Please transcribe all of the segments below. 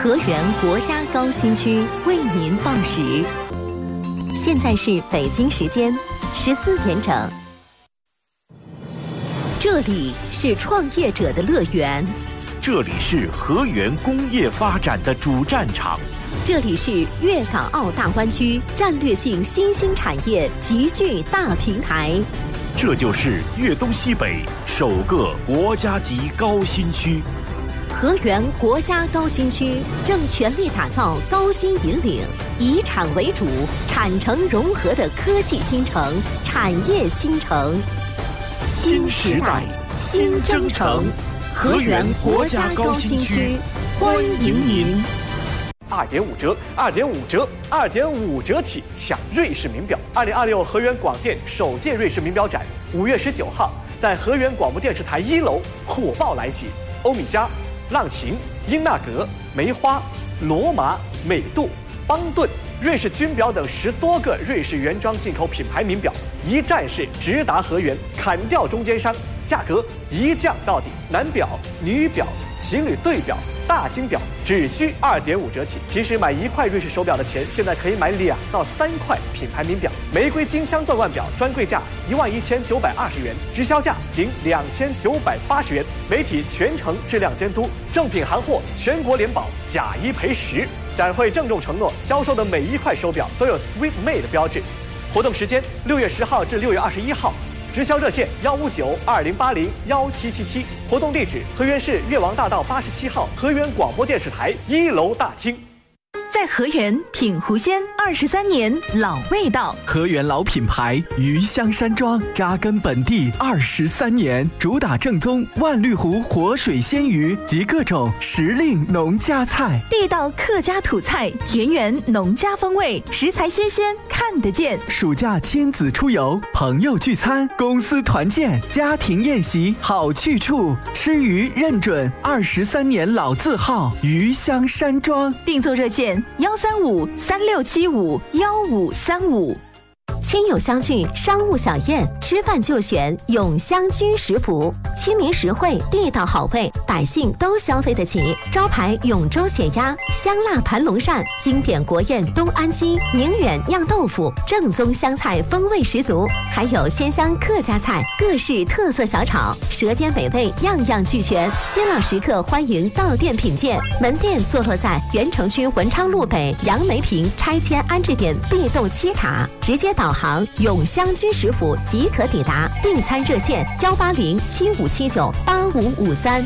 河源国家高新区为您报时。现在是北京时间14点整。这里是创业者的乐园， 这里是河源工业发展的主战场， 这里是粤港澳大湾区战略性新兴产业集聚大平台， 这就是粤东西北首个国家级高新区。 河源国家高新区正全力打造高新引领、以产为主、产城融合的科技新城、产业新城。新时代，新征程，河源国家高新区，欢迎您 ！2.5折，2.5折，2.5折起抢瑞士名表！2026河源广电首届瑞士名表展5月19号在河源广播电视台1楼火爆来袭，欧米茄、浪琴、英纳格、梅花、罗马、美度、邦顿、瑞士军表等10多个瑞士原装进口品牌名表，一站式直达河源，砍掉中间商，价格一降到底。男表、女表、情侣对表、大金表只需2.5折起。平时买1块瑞士手表的钱，现在可以买2到3块品牌名表。玫瑰金镶钻腕表专柜价11920元，直销价仅2980元。媒体全程质量监督，正品行货全国联保，假1赔10。展会郑重承诺，销售的每1块手表都有 Sweet Made 的标志。活动时间6月10号至6月21号。直销热线15920801777，活动地址河源市越王大道87号河源广播电视台1楼大厅。 在河源品湖鲜23年老味道， 河源老品牌鱼香山庄扎根本地23年，主打正宗万绿湖活水鲜鱼及各种时令农家菜， 地道客家土菜，田园农家风味，食材新鲜看得见。 暑假亲子出游、朋友聚餐、公司团建、家庭宴席好去处，吃鱼认准23年老字号鱼香山庄。 订座热线13536751535。 亲友相聚，商务小宴，吃饭就选永香居食府，亲民实惠，地道好味，百姓都消费得起。招牌永州血鸭、香辣盘龙鳝，经典国宴东安鸡、宁远酿豆腐，正宗湘菜风味十足，还有鲜香客家菜，各式特色小炒，舌尖美味，样样俱全。新老食客欢迎到店品鉴，门店坐落在原城区文昌路北杨梅坪拆迁安置点 B 栋7塔，直接导航永香居食府即可抵达。订餐热线18075798553。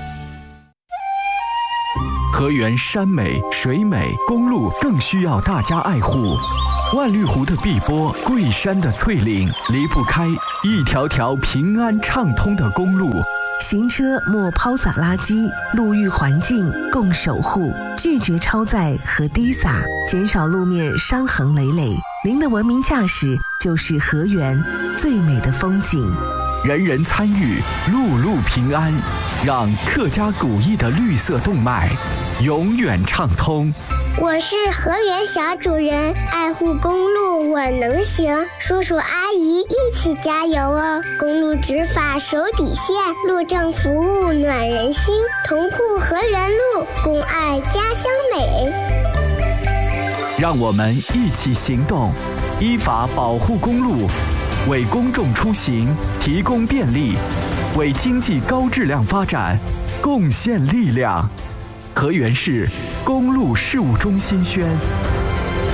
河源山美水美，公路更需要大家爱护。万绿湖的碧波，桂山的翠岭，离不开一条条平安畅通的公路。 行车莫抛洒垃圾，路域环境共守护，拒绝超载和滴洒，减少路面伤痕累累。您的文明驾驶就是河源最美的风景。 人人参与，路路平安，让客家古意的绿色动脉永远畅通。 我是河源小主人，爱护公路我能行，叔叔阿姨一起加油哦！公路执法手底线，路政服务暖人心，同护河源路，共爱家乡美。 让我们一起行动，依法保护公路，为公众出行提供便利，为经济高质量发展贡献力量。河源市公路事务中心宣。